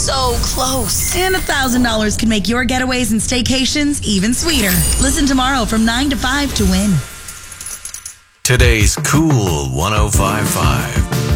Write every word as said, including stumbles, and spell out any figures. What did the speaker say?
so close. And one thousand dollars can make your getaways and staycations even sweeter. Listen tomorrow from nine to five to win. Today's Cool one oh five point five.